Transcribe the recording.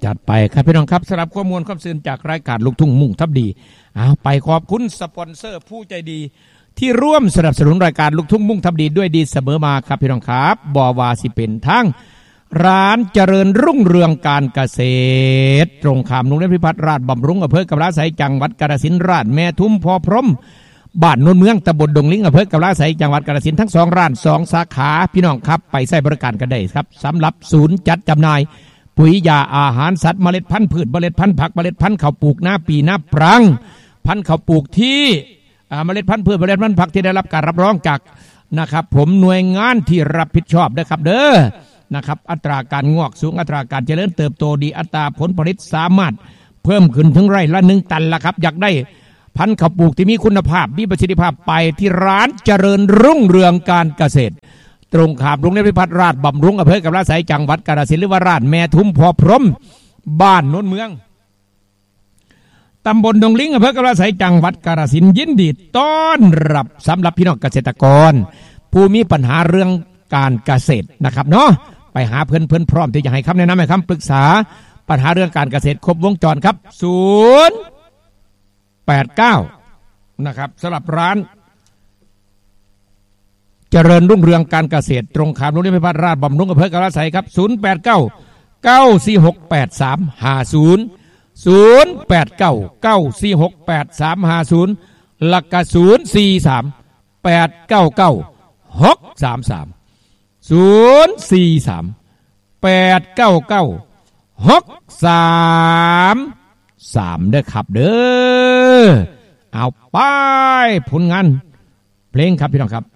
จัดไปครับพี่น้องครับสำหรับข้อมูลความซื่นจากรายการลูกทุ่งมุ่งทับดีเอาไปขอบคุณสปอนเซอร์ผู้ใจดีที่ร่วมสนับสนุนรายการลูกทุ่งมุ่งทับดีด้วยดีเสมอมาครับพี่น้องครับบ่วาสิเป็นทั้งร้านเจริญรุ่งเรืองการเกษตรตรงข้ามโรงเรียนพิพัฒน์ราชบำรุงอำเภอกำลาไสจังหวัดกาฬสินธุ์ราชแม่ทุมพอพรหมบ้านโนนเมืองตำบลดงลิงอำเภอกำลาไสจังหวัดกาฬสินธุ์ทั้ง2ร้าน2สาขาพี่น้องครับไปใช้บริการกันได้ครับสำหรับศูนย์จัดจำหน่ายปุ๋ยยาอาหารสัตว์เมล็ดพันธุ์พืชเมล็ดพันธุ์ผักเมล็ดพันธุ์ข้าวปลูกหน้าปีหน้าปรังพันธุ์ข้าวปลูกที่เมล็ดพันธุ์พืชเมล็ดพันธุ์ผักที่ได้รับการรับรองจากนะครับผมหน่วยงานที่รับผิดชอบนะครับเด้อนะครับอัตราการงอกสูงอัตราการเจริญเติบโตดีอัตราผลผลิตสามารถเพิ่มขึ้นถึงไร่ละ1 ตันละครับอยากได้พันธุ์ข้าวปลูกที่มีคุณภาพมีประสิทธิภาพไปที่ร้านเจริญรุ่งเรืองการเกษตรตรงข้ามโรงเรียนพิพัฒน์ราชบำรุงอำเภอกำลาไสจังหวัดกาฬสินธุ์หรือว่าราชแม่ทุมพอพรหมบ้านโนนเมืองตำบลดงลิงอำเภอกำลาไสจังหวัดกาฬสินธุ์ยินดีต้อนรับสำหรับพี่น้องเกษตรกรผู้มีปัญหาเรื่องการเกษตรนะครับเนาะไปหาเพื่อนพร้อมที่จะให้คำแนะนำให้คำปรึกษาปัญหาเรื่องการเกษตรครบวงจรครับ089นะครับสำหรับร้านเจริญรุ่งเรืองการเกษตรตรงข้ามโรงเรียนพิพัฒน์ราชบำรุงอำเภอกำลาไสครับ089-946-8350 หลักกะ043-899-633 043-899-633เด้อครับเด้อเอาไปผลงานเพลงครับพี่น้องครับ